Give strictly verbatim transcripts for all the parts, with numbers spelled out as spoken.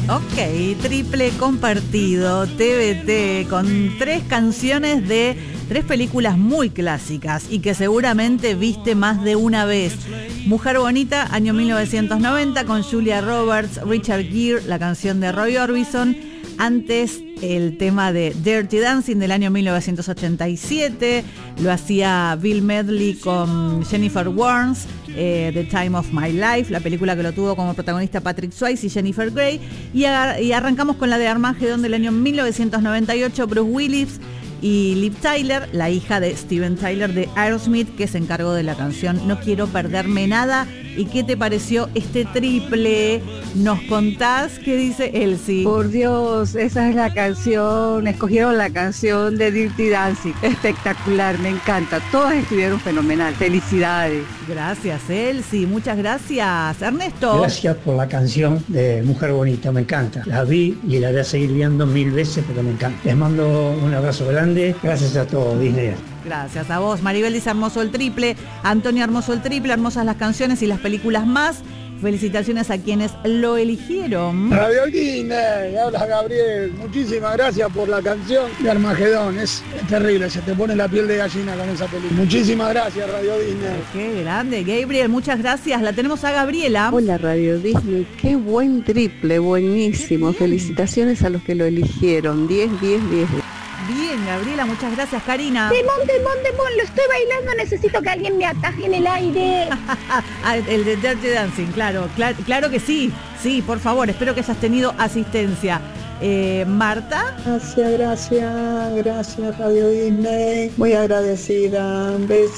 Ok, triple compartido, T V T, con tres canciones de tres películas muy clásicas y que seguramente viste más de una vez. Mujer Bonita, año mil novecientos noventa, con Julia Roberts, Richard Gere, la canción de Roy Orbison. Antes, el tema de Dirty Dancing del año mil novecientos ochenta y siete, lo hacía Bill Medley con Jennifer Warnes, eh, The Time of My Life, la película que lo tuvo como protagonista Patrick Swayze y Jennifer Grey. Y, a, y arrancamos con la de Armageddon del año mil novecientos noventa y ocho, Bruce Willis y Liv Tyler, la hija de Steven Tyler de Aerosmith, que se encargó de la canción No Quiero Perderme Nada. ¿Y qué te pareció este triple? ¿Nos contás qué dice Elsie? Por Dios, esa es la canción, escogieron la canción de Dirty Dancing, espectacular, me encanta, todas estuvieron fenomenal, felicidades. Gracias Elsie, muchas gracias. Ernesto. Gracias por la canción de Mujer Bonita, me encanta, la vi y la voy a seguir viendo mil veces, pero me encanta. Les mando un abrazo grande, gracias a todos, Disney. Gracias a vos. Maribel dice hermoso el triple, Antonio hermoso el triple, hermosas las canciones y las películas más. Felicitaciones a quienes lo eligieron. Radio Disney, habla Gabriel, muchísimas gracias por la canción de Armagedón, es terrible, se te pone la piel de gallina con esa película. Muchísimas gracias Radio Disney. Qué grande, Gabriel, muchas gracias. La tenemos a Gabriela. Hola Radio Disney, qué buen triple, buenísimo, felicitaciones a los que lo eligieron, diez, diez, diez. Bien, Gabriela, muchas gracias. Karina. Demon, demon, demon, lo estoy bailando, necesito que alguien me ataje en el aire. Ah, el de Dirty Dancing, claro, claro, claro que sí. Sí, por favor, espero que hayas tenido asistencia. Eh, Marta. Gracias, gracias, gracias Radio Disney, muy agradecida,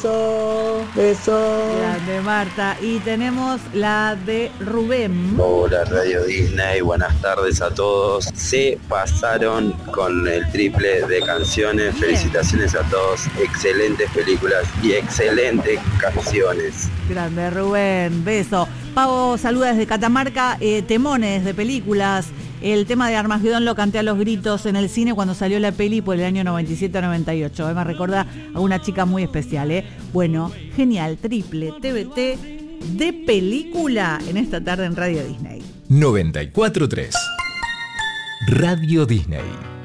beso, beso. Grande Marta. Y tenemos la de Rubén. Hola Radio Disney, buenas tardes a todos. Se pasaron con el triple de canciones, bien. Felicitaciones a todos, excelentes películas y excelentes canciones. Grande Rubén, beso. Pavo saluda desde Catamarca, eh, temones de películas. El tema de Armagedón lo canté a los gritos en el cine cuando salió la peli por el año noventa y siete noventa y ocho. Me recuerda a una chica muy especial, ¿eh? Bueno, genial, triple T V T de película en esta tarde en Radio Disney. noventa y cuatro punto tres Radio Disney.